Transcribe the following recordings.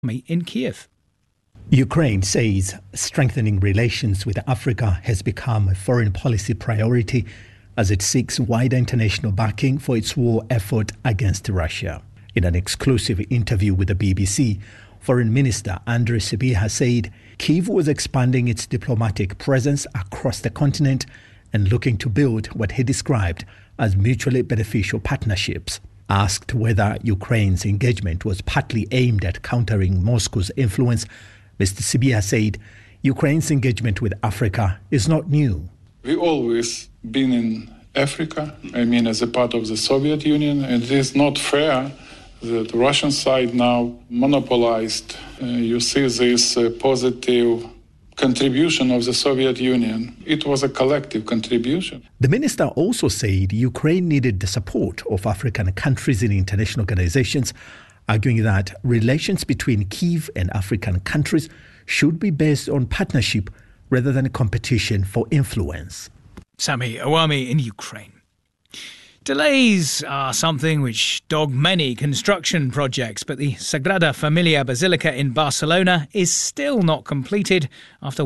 in Kiev. Ukraine says strengthening relations with Africa has become a foreign policy priority as it seeks wider international backing for its war effort against Russia. In an exclusive interview with the BBC, Foreign Minister Andriy Sybiha said Kyiv was expanding its diplomatic presence across the continent and looking to build what he described as mutually beneficial partnerships. Asked whether Ukraine's engagement was partly aimed at countering Moscow's influence, Mr. Sybiha said Ukraine's engagement with Africa is not new. We always been in Africa, as a part of the Soviet Union, and it is not fair that the Russian side now monopolized. You see this positive contribution of the Soviet Union. It was a collective contribution. The minister also said Ukraine needed the support of African countries in international organizations, arguing that relations between Kyiv and African countries should be based on partnership rather than competition for influence. Sami Awami in Ukraine. Delays are something which dog many construction projects, but the Sagrada Familia Basilica in Barcelona is still not completed after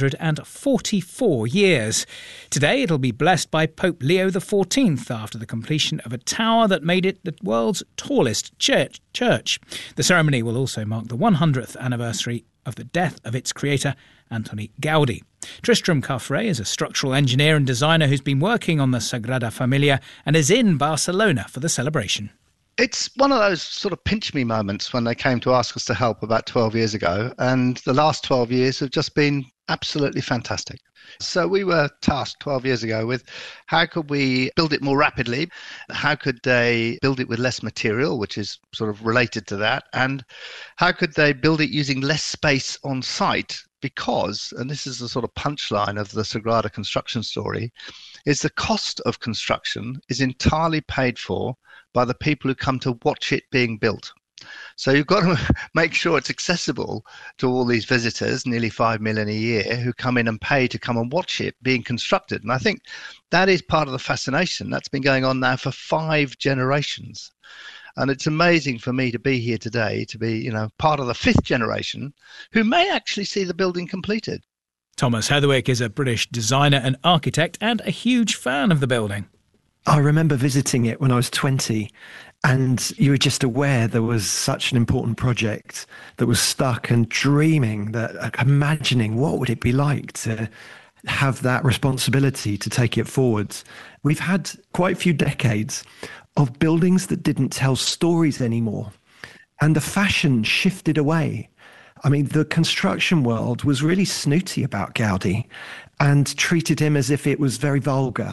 144 years. Today it'll be blessed by Pope Leo XIV after the completion of a tower that made it the world's tallest church. The ceremony will also mark the 100th anniversary of the death of its creator, Antoni Gaudi. Tristram Carfrey is a structural engineer and designer who's been working on the Sagrada Familia and is in Barcelona for the celebration. It's one of those sort of pinch me moments when they came to ask us to help about 12 years ago, and the last 12 years have just been absolutely fantastic. So we were tasked 12 years ago with how could we build it more rapidly, how could they build it with less material, which is sort of related to that, and how could they build it using less space on site, because, and this is the sort of punchline of the Sagrada construction story, is the cost of construction is entirely paid for by the people who come to watch it being built. So you've got to make sure it's accessible to all these visitors, nearly 5 million a year, who come in and pay to come and watch it being constructed. And I think that is part of the fascination. That's been going on now for 5 generations. And it's amazing for me to be here today, to be, part of the 5th generation who may actually see the building completed. Thomas Heatherwick is a British designer and architect and a huge fan of the building. I remember visiting it when I was 20, and you were just aware there was such an important project that was stuck, and dreaming that, imagining what would it be like to have that responsibility to take it forwards. We've had quite a few decades of buildings that didn't tell stories anymore, and the fashion shifted away. The construction world was really snooty about Gaudi and treated him as if it was very vulgar.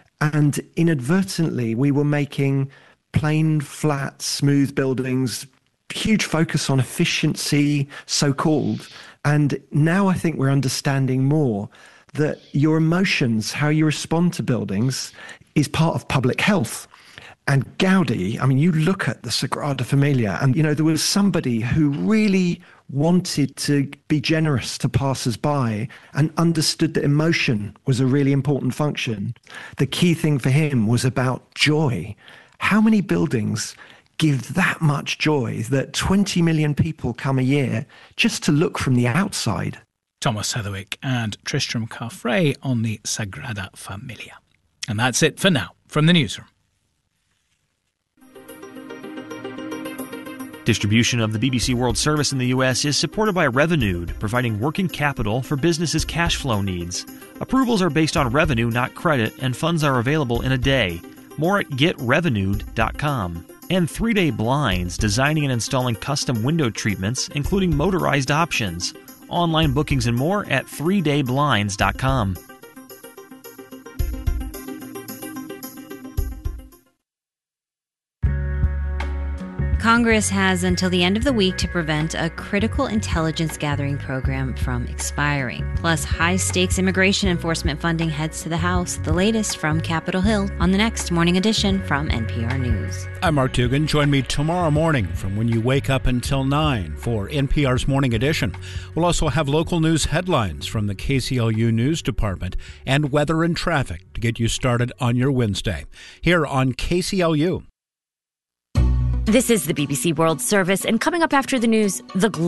And inadvertently, we were making plain, flat, smooth buildings, huge focus on efficiency, so-called. And now I think we're understanding more that your emotions, how you respond to buildings, is part of public health. And Gaudi, you look at the Sagrada Familia, and, there was somebody who really wanted to be generous to passers-by and understood that emotion was a really important function. The key thing for him was about joy. How many buildings give that much joy that 20 million people come a year just to look from the outside? Thomas Heatherwick and Tristram Carfrey on the Sagrada Familia. And that's it for now from the newsroom. Distribution of the BBC World Service in the U.S. is supported by Revenued, providing working capital for businesses' cash flow needs. Approvals are based on revenue, not credit, and funds are available in a day. More at getrevenued.com. And 3 Day Blinds, designing and installing custom window treatments, including motorized options. Online bookings and more at 3dayblinds.com. Congress has until the end of the week to prevent a critical intelligence gathering program from expiring. Plus, high-stakes immigration enforcement funding heads to the House. The latest from Capitol Hill on the next Morning Edition from NPR News. I'm Mark Dugan. Join me tomorrow morning from when you wake up until 9 for NPR's Morning Edition. We'll also have local news headlines from the KCLU News Department and weather and traffic to get you started on your Wednesday here on KCLU. This is the BBC World Service, and coming up after the news, the